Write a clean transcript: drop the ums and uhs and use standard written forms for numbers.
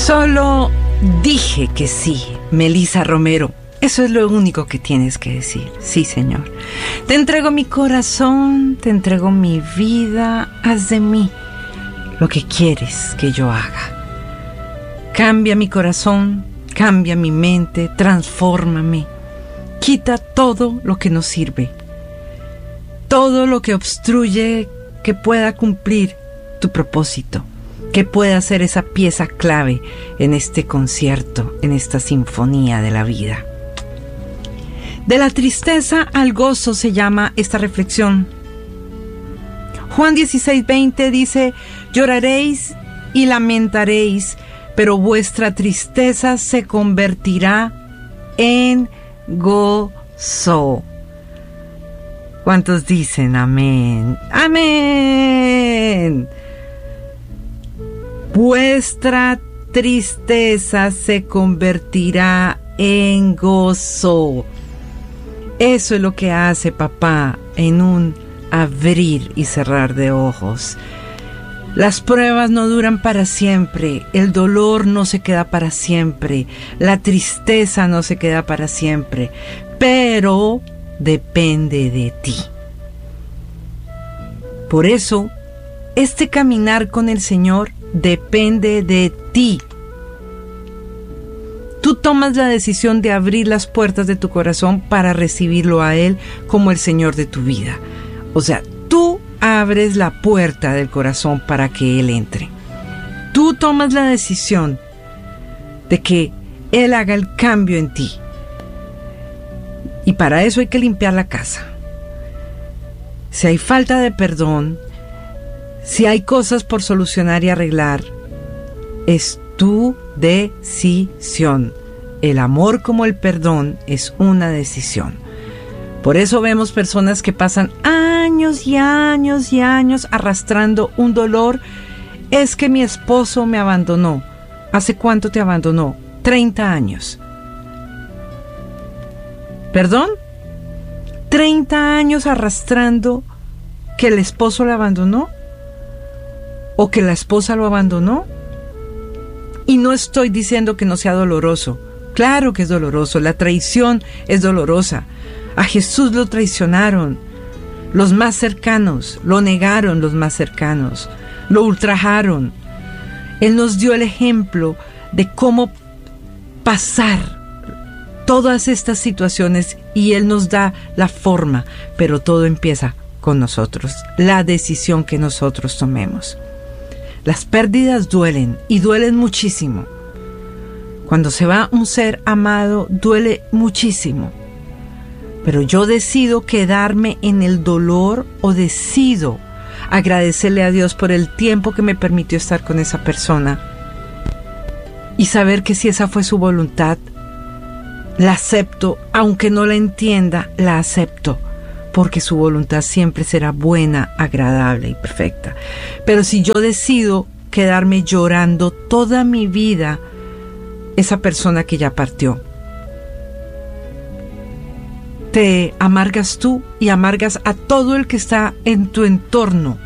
Solo dije que sí, Melissa Romero. Eso es lo único que tienes que decir. Sí, Señor. Te entrego mi corazón, te entrego mi vida. Haz de mí lo que quieres que yo haga. Cambia mi corazón, cambia mi mente, transfórmame. Quita todo lo que no sirve. Todo lo que obstruye que pueda cumplir tu propósito. Que pueda ser esa pieza clave en este concierto, en esta sinfonía de la vida. De la tristeza al gozo se llama esta reflexión. Juan 16:20 dice: lloraréis y lamentaréis, pero vuestra tristeza se convertirá en gozo. ¿Cuántos dicen amén? ¡Amén! Vuestra tristeza se convertirá en gozo. Eso es lo que hace papá en un abrir y cerrar de ojos. Las pruebas no duran para siempre, el dolor no se queda para siempre, la tristeza no se queda para siempre, pero depende de ti. Por eso, este caminar con el Señor depende de ti. Tú tomas la decisión de abrir las puertas de tu corazón para recibirlo a Él como el Señor de tu vida. O sea, tú abres la puerta del corazón para que Él entre. Tú tomas la decisión de que Él haga el cambio en ti. Y para eso hay que limpiar la casa. Si hay falta de perdón, si hay cosas por solucionar y arreglar, es tu decisión. El amor como el perdón es una decisión. Por eso vemos personas que pasan años y años y años arrastrando un dolor. Es que mi esposo me abandonó. ¿Hace cuánto te abandonó? 30 años. ¿Perdón? 30 años arrastrando que el esposo la abandonó o que la esposa lo abandonó. Y no estoy diciendo que no sea doloroso. Claro que es doloroso. La traición es dolorosa. A Jesús lo traicionaron los más cercanos, lo negaron los más cercanos, lo ultrajaron. Él nos dio el ejemplo de cómo pasar todas estas situaciones y Él nos da la forma, pero todo empieza con nosotros, la decisión que nosotros tomemos. Las pérdidas duelen y duelen muchísimo. Cuando se va un ser amado, duele muchísimo. Pero yo decido quedarme en el dolor o decido agradecerle a Dios por el tiempo que me permitió estar con esa persona y saber que si esa fue su voluntad, la acepto, aunque no la entienda, la acepto, porque su voluntad siempre será buena, agradable y perfecta. Pero si yo decido quedarme llorando toda mi vida esa persona que ya partió, te amargas tú y amargas a todo el que está en tu entorno.